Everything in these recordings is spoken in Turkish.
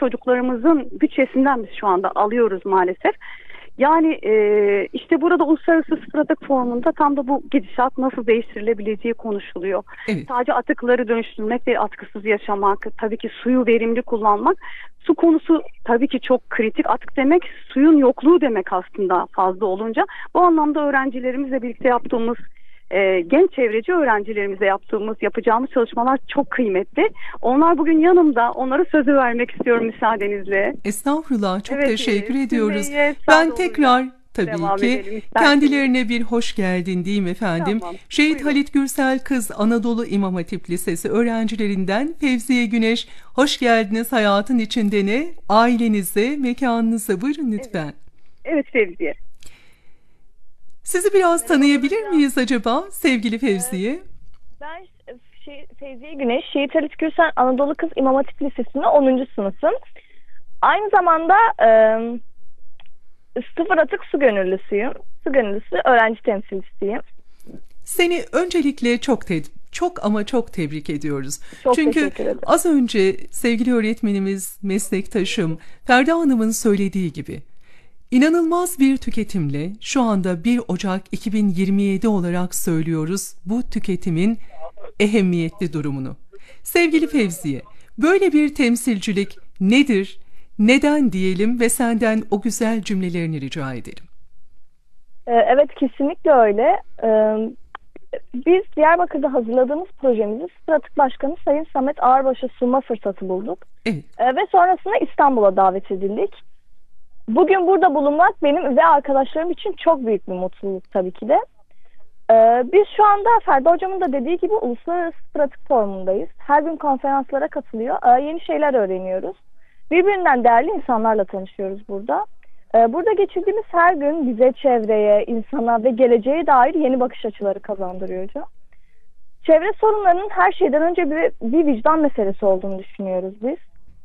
çocuklarımızın bütçesinden biz şu anda alıyoruz maalesef. Yani işte burada Uluslararası Sıfır Atık Forumu'nda tam da bu gidişat nasıl değiştirilebileceği konuşuluyor. Evet. Sadece atıkları dönüştürmek ve atkısız yaşamak, tabii ki suyu verimli kullanmak. Su konusu tabii ki çok kritik. Atık demek suyun yokluğu demek aslında fazla olunca. Bu anlamda öğrencilerimizle birlikte yaptığımız genç çevreci öğrencilerimizle yapacağımız çalışmalar çok kıymetli. Onlar bugün yanımda. Onlara sözü vermek istiyorum müsaadenizle. Estağfurullah, çok Evet, teşekkür ediyoruz. Sümeyye, sağ Ben olun. tekrar tabii Devam ki edelim isterseniz. kendilerine bir hoş geldin diyeyim efendim. Tamam, Şehit buyurun. Halit Gürsel Kız Anadolu İmam Hatip Lisesi öğrencilerinden Fevziye Güneş, hoş geldiniz Hayatın İçinde Ne? Ailenize, mekanınıza buyurun lütfen. Evet Fevziye. Sizi biraz tanıyabilir miyiz acaba sevgili Fevziye? Ben Fevziye Güneş, Şehit Halit Gürsel Anadolu Kız İmam Hatip Lisesi'nde 10. sınıfım. Aynı zamanda sıfır atık su gönüllüsüyüm. Su gönüllüsü öğrenci temsilcisiyim. Seni öncelikle çok tebrik ediyoruz. Çok Çünkü teşekkür ederim. az önce sevgili öğretmenimiz, meslektaşım Ferda Hanım'ın söylediği gibi inanılmaz bir tüketimle şu anda 1 Ocak 2027 olarak söylüyoruz bu tüketimin ehemmiyetli durumunu. Sevgili Fevziye, böyle bir temsilcilik nedir, neden diyelim ve senden o güzel cümlelerini rica edelim. Evet, kesinlikle öyle. Biz Diyarbakır'da hazırladığımız projemizi Sıfır Atık Başkanı Sayın Samet Ağırbaş'a sunma fırsatı bulduk. Evet. Ve sonrasında İstanbul'a davet edildik. Bugün burada bulunmak benim ve arkadaşlarım için çok büyük bir mutluluk tabii ki de. Biz şu anda Ferda Hocam'ın da dediği gibi Uluslararası Sıfır Atık Forumu'ndayız. Her gün konferanslara katılıyor. Yeni şeyler öğreniyoruz. Birbirinden değerli insanlarla tanışıyoruz burada. Burada geçirdiğimiz her gün bize, çevreye, insana ve geleceğe dair yeni bakış açıları kazandırıyor hocam. Çevre sorunlarının her şeyden önce bir vicdan meselesi olduğunu düşünüyoruz biz.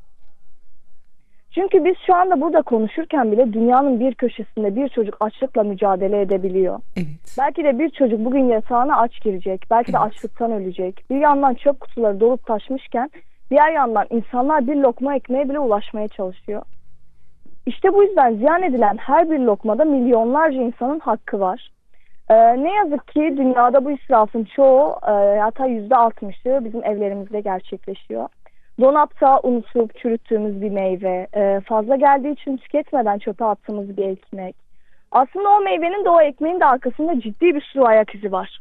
Çünkü biz şu anda burada konuşurken bile dünyanın bir köşesinde bir çocuk açlıkla mücadele edebiliyor. Evet. Belki de bir çocuk bugün yatağına aç girecek. Belki de açlıktan ölecek. Bir yandan çöp kutuları dolup taşmışken diğer yandan insanlar bir lokma ekmeğe bile ulaşmaya çalışıyor. İşte bu yüzden ziyan edilen her bir lokmada milyonlarca insanın hakkı var. Ne yazık ki dünyada bu israfın çoğu, hatta %60'ı bizim evlerimizde gerçekleşiyor. Dolapta unutup çürüttüğümüz bir meyve, fazla geldiği için tüketmeden çöpe attığımız bir ekmek. Aslında o meyvenin de o ekmeğin de arkasında ciddi bir sürü ayak izi var.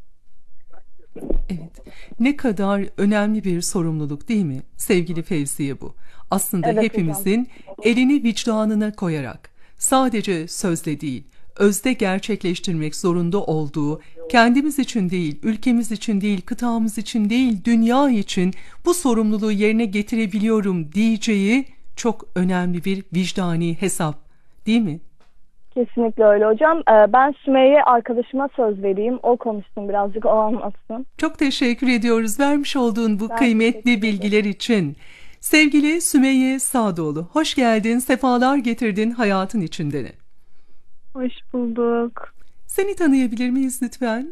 Evet. Ne kadar önemli bir sorumluluk değil mi sevgili Fevziye bu? Aslında Evet, hepimizin elini vicdanına koyarak sadece sözle değil, özde gerçekleştirmek zorunda olduğu, kendimiz için değil, ülkemiz için değil, kıtamız için değil, dünya için bu sorumluluğu yerine getirebiliyorum diyeceği çok önemli bir vicdani hesap değil mi? Kesinlikle öyle hocam. Ben Sümeyye arkadaşıma söz vereyim. O konuşsun birazcık, o anlatsın. Çok teşekkür ediyoruz vermiş olduğun bu Ben kıymetli teşekkür bilgiler için. Sevgili Sümeyye Sadoğlu, hoş geldin, sefalar getirdin Hayatın İçinde Ne? Hoş bulduk. Seni tanıyabilir miyiz lütfen?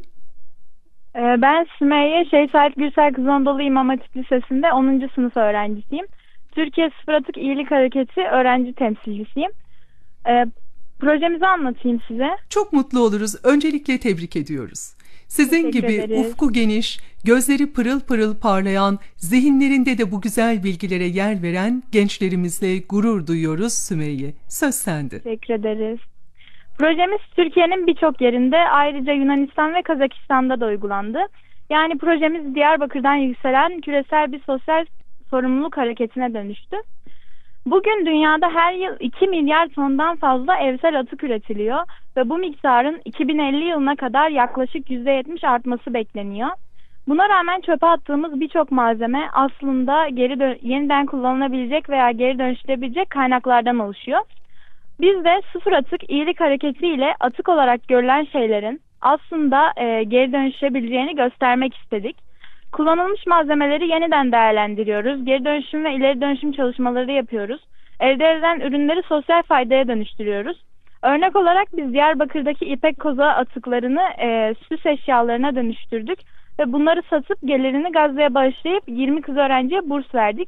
Ben Sümeyye, Şehit Halit Gürsel Kız Anadolu İmam Hatip Lisesi'nde 10. sınıf öğrencisiyim. Türkiye Sıfır Atık İyilik Hareketi öğrenci temsilcisiyim. Projemizi anlatayım size. Çok mutlu oluruz. Öncelikle tebrik ediyoruz. Sizin Teşekkür gibi ederiz. ufku geniş, gözleri pırıl pırıl parlayan, zihinlerinde de bu güzel bilgilere yer veren gençlerimizle gurur duyuyoruz Sümeyye. Söz sende. Teşekkür ederiz. Projemiz Türkiye'nin birçok yerinde, ayrıca Yunanistan ve Kazakistan'da da uygulandı. Yani projemiz Diyarbakır'dan yükselen küresel bir sosyal sorumluluk hareketine dönüştü. Bugün dünyada her yıl 2 milyar tondan fazla evsel atık üretiliyor ve bu miktarın 2050 yılına kadar yaklaşık %70 artması bekleniyor. Buna rağmen çöpe attığımız birçok malzeme aslında yeniden kullanılabilecek veya geri dönüştürülebilecek kaynaklardan oluşuyor. Biz de Sıfır Atık İyilik Hareketi ile atık olarak görülen şeylerin aslında geri dönüşebileceğini göstermek istedik. Kullanılmış malzemeleri yeniden değerlendiriyoruz. Geri dönüşüm ve ileri dönüşüm çalışmaları yapıyoruz. Elde edilen ürünleri sosyal faydaya dönüştürüyoruz. Örnek olarak biz Diyarbakır'daki ipek kozağı atıklarını süs eşyalarına dönüştürdük ve bunları satıp gelirini Gazze'ye bağışlayıp 20 kız öğrenciye burs verdik.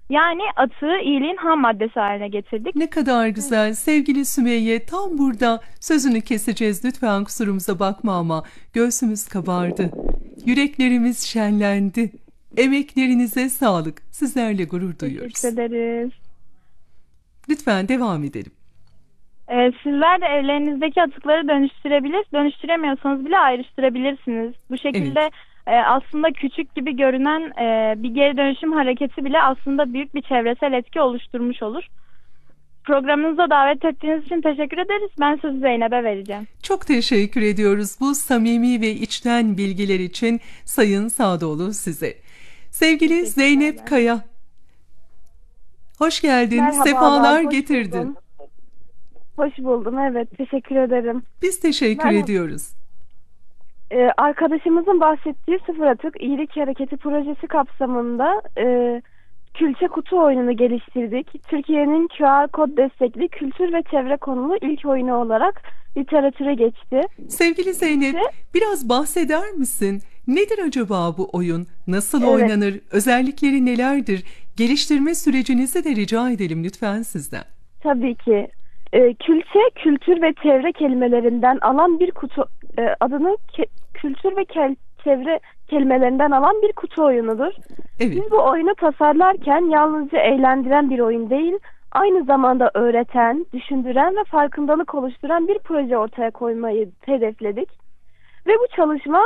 Yani atığı iyiliğin ham maddesi haline getirdik. Ne kadar güzel. Sevgili Sümeyye, tam burada sözünü keseceğiz. Lütfen kusurumuza bakma ama göğsümüz kabardı. Yüreklerimiz şenlendi. Emeklerinize sağlık. Sizlerle gurur duyuyoruz. Teşekkür ederiz. Lütfen devam edelim. Sizler de evlerinizdeki atıkları dönüştüremiyorsanız bile ayrıştırabilirsiniz. Bu şekilde aslında küçük gibi görünen bir geri dönüşüm hareketi bile aslında büyük bir çevresel etki oluşturmuş olur. Programınıza davet ettiğiniz için teşekkür ederiz. Ben sözü Zeynep'e vereceğim. Çok teşekkür ediyoruz bu samimi ve içten bilgiler için Sayın Sadoğlu size. Sevgili Zeynep Kaya, hoş geldin, Merhabalar, sefalar hoş getirdin. buldum. Hoş buldum, evet. Teşekkür ederim. Biz teşekkür Merhaba. ediyoruz. Arkadaşımızın bahsettiği Sıfır Atık İyilik Hareketi projesi kapsamında külçe kutu oyununu geliştirdik. Türkiye'nin QR kod destekli kültür ve çevre konulu ilk oyunu olarak literatüre geçti. Sevgili Zeynep, biraz bahseder misin? Nedir acaba bu oyun? Nasıl Evet. oynanır? Özellikleri nelerdir? Geliştirme sürecinizi de rica edelim lütfen sizden. Tabii ki. Külçe, kültür ve çevre kelimelerinden alan bir kutu, adını kültür ve çevre kelimelerinden alan bir kutu oyunudur. Evet. Biz bu oyunu tasarlarken yalnızca eğlendiren bir oyun değil, aynı zamanda öğreten, düşündüren ve farkındalık oluşturan bir proje ortaya koymayı hedefledik. Ve bu çalışma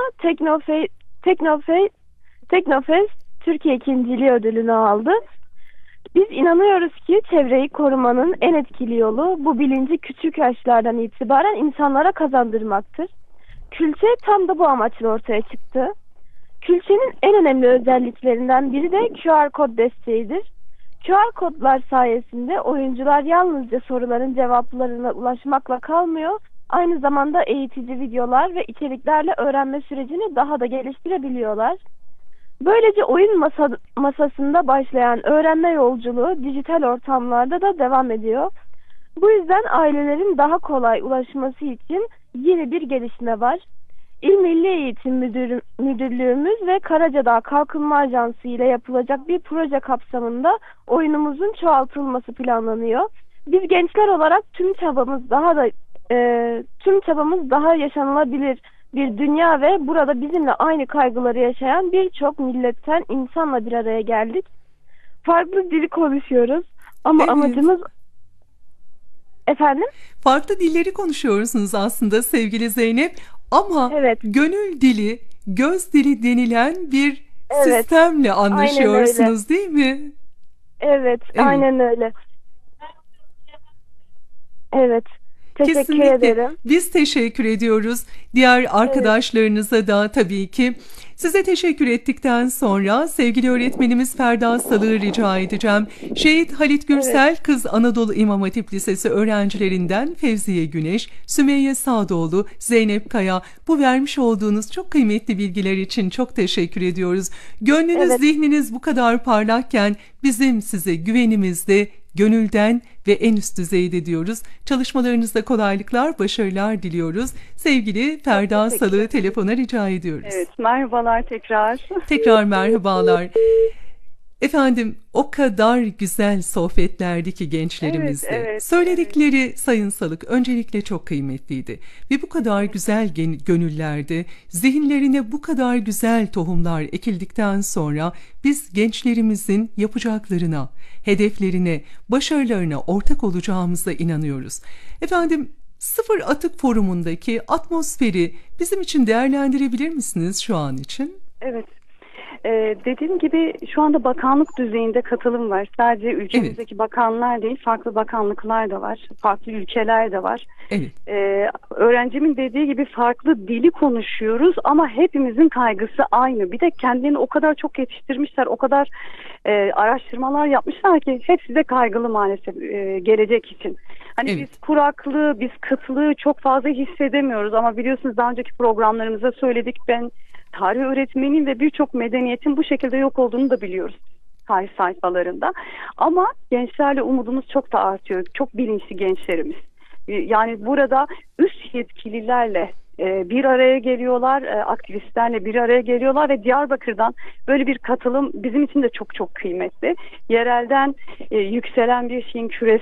Teknofest Türkiye ikinciliği ödülünü aldı. Biz inanıyoruz ki çevreyi korumanın en etkili yolu bu bilinci küçük yaşlardan itibaren insanlara kazandırmaktır. Külçe tam da bu amaçla ortaya çıktı. Külçenin en önemli özelliklerinden biri de QR kod desteğidir. QR kodlar sayesinde oyuncular yalnızca soruların cevaplarına ulaşmakla kalmıyor, aynı zamanda eğitici videolar ve içeriklerle öğrenme sürecini daha da geliştirebiliyorlar. Böylece oyun masasında başlayan öğrenme yolculuğu dijital ortamlarda da devam ediyor. Bu yüzden ailelerin daha kolay ulaşması için yeni bir gelişme var. İl Milli Eğitim Müdürlüğümüz ve Karacadağ Kalkınma Ajansı ile yapılacak bir proje kapsamında oyunumuzun çoğaltılması planlanıyor. Biz gençler olarak tüm çabamız daha yaşanılabilir bir dünya ve burada bizimle aynı kaygıları yaşayan birçok milletten insanla bir araya geldik. Farklı dili konuşuyoruz ama Evet. amacımız... Efendim? Farklı dilleri konuşuyorsunuz aslında sevgili Zeynep ama Evet. gönül dili, göz dili denilen bir Evet. sistemle anlaşıyorsunuz değil mi? Evet, Evet. aynen öyle. Evet. Teşekkür Kesinlikle. ederim. Biz teşekkür ediyoruz. Diğer arkadaşlarınıza da tabii ki. Size teşekkür ettikten sonra sevgili öğretmenimiz Ferda Salık'ı rica edeceğim. Şehit Halit Gürsel Kız Anadolu İmam Hatip Lisesi öğrencilerinden Fevziye Güneş, Sümeyye Sadoğlu, Zeynep Kaya, bu vermiş olduğunuz çok kıymetli bilgiler için çok teşekkür ediyoruz. Gönlünüz, Evet. zihniniz bu kadar parlakken bizim size güvenimiz de gönülden ve en üst düzeyde diyoruz. Çalışmalarınızda kolaylıklar, başarılar diliyoruz. Sevgili Ferda teşekkür Salık'ı telefona rica ediyoruz. Evet, merhabalar tekrar. Tekrar merhabalar. Efendim, o kadar güzel sohbetlerdi ki gençlerimizle. Evet, Söyledikleri Sayın Salık öncelikle çok kıymetliydi. Ve bu kadar güzel gönüllerde zihinlerine bu kadar güzel tohumlar ekildikten sonra biz gençlerimizin yapacaklarına, hedeflerine, başarılarına ortak olacağımıza inanıyoruz. Efendim, Sıfır Atık Forumu'ndaki atmosferi bizim için değerlendirebilir misiniz şu an için? Evet. Dediğim gibi şu anda bakanlık düzeyinde katılım var. Sadece ülkemizdeki bakanlar değil, farklı bakanlıklar da var. Farklı ülkeler de var. Evet. Öğrencimin dediği gibi farklı dili konuşuyoruz ama hepimizin kaygısı aynı. Bir de kendilerini o kadar çok yetiştirmişler, o kadar araştırmalar yapmışlar ki hepsi de kaygılı maalesef gelecek için. Hani Evet. biz kuraklığı, biz kıtlığı çok fazla hissedemiyoruz ama biliyorsunuz daha önceki programlarımızda söyledik, ben tarih öğretmeniyim ve birçok medeniyetin bu şekilde yok olduğunu da biliyoruz tarih sayfalarında. Ama gençlerle umudumuz çok da artıyor. Çok bilinçli gençlerimiz. Yani burada üst yetkililerle bir araya geliyorlar, aktivistlerle bir araya geliyorlar ve Diyarbakır'dan böyle bir katılım bizim için de çok çok kıymetli. Yerelden yükselen bir şeyin küresel